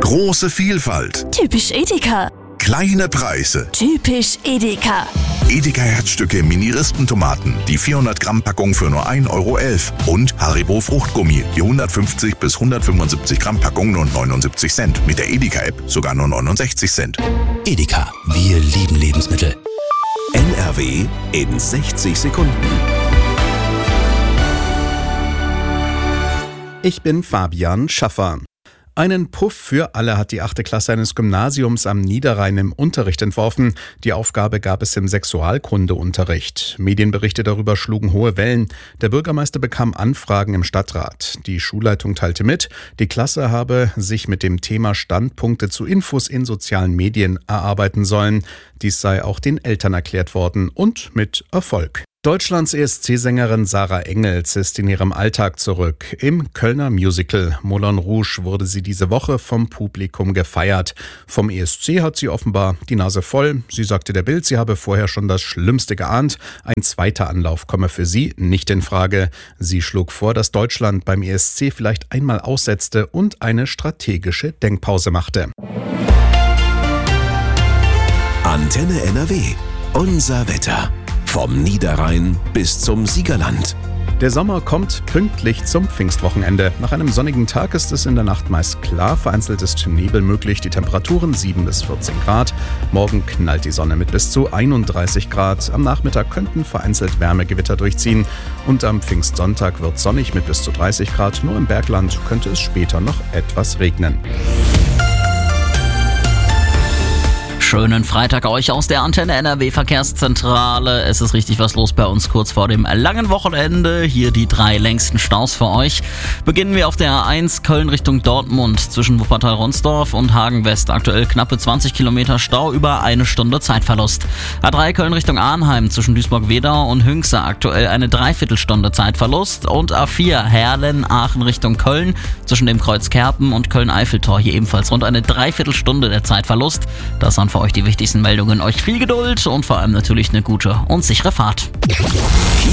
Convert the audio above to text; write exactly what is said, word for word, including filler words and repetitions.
Große Vielfalt. Typisch Edeka. Kleine Preise. Typisch Edeka. Edeka Herzstücke Mini-Rispentomaten. Die vierhundert Gramm Packung für nur ein Euro elf. Und Haribo Fruchtgummi. Die hundertfünfzig bis hundertfünfundsiebzig Gramm Packung nur neunundsiebzig Cent. Mit der Edeka-App sogar nur neunundsechzig Cent. Edeka, wir lieben Lebensmittel. N R W in sechzig Sekunden. Ich bin Fabian Schaffer. Einen Puff für alle hat die achte Klasse eines Gymnasiums am Niederrhein im Unterricht entworfen. Die Aufgabe gab es im Sexualkundeunterricht. Medienberichte darüber schlugen hohe Wellen. Der Bürgermeister bekam Anfragen im Stadtrat. Die Schulleitung teilte mit, die Klasse habe sich mit dem Thema Standpunkte zu Infos in sozialen Medien erarbeiten sollen. Dies sei auch den Eltern erklärt worden und mit Erfolg. Deutschlands E S C-Sängerin Sarah Engels ist in ihrem Alltag zurück. Im Kölner Musical Moulin Rouge wurde sie diese Woche vom Publikum gefeiert. Vom E S C hat sie offenbar die Nase voll. Sie sagte der Bild, sie habe vorher schon das Schlimmste geahnt. Ein zweiter Anlauf komme für sie nicht in Frage. Sie schlug vor, dass Deutschland beim E S C vielleicht einmal aussetzte und eine strategische Denkpause machte. Antenne N R W. Unser Wetter. Vom Niederrhein bis zum Siegerland. Der Sommer kommt pünktlich zum Pfingstwochenende. Nach einem sonnigen Tag ist es in der Nacht meist klar, vereinzelt ist Nebel möglich, die Temperaturen sieben bis vierzehn Grad. Morgen knallt die Sonne mit bis zu einunddreißig Grad. Am Nachmittag könnten vereinzelt Wärmegewitter durchziehen. Und am Pfingstsonntag wird sonnig mit bis zu dreißig Grad. Nur im Bergland könnte es später noch etwas regnen. Schönen Freitag euch aus der Antenne N R W Verkehrszentrale. Es ist richtig was los bei uns kurz vor dem langen Wochenende. Hier die drei längsten Staus für euch. Beginnen wir auf der A eins Köln Richtung Dortmund zwischen Wuppertal-Ronsdorf und Hagen-West. Aktuell knappe zwanzig Kilometer Stau, über eine Stunde Zeitverlust. A drei Köln Richtung Arnheim zwischen Duisburg-Wedau und Hünxe. Aktuell eine Dreiviertelstunde Zeitverlust. Und A vier Herlen-Aachen Richtung Köln zwischen dem Kreuz Kerpen und Köln-Eiffeltor. Hier ebenfalls rund eine Dreiviertelstunde der Zeitverlust. Das waren für euch die wichtigsten Meldungen. Euch viel Geduld und vor allem natürlich eine gute und sichere Fahrt.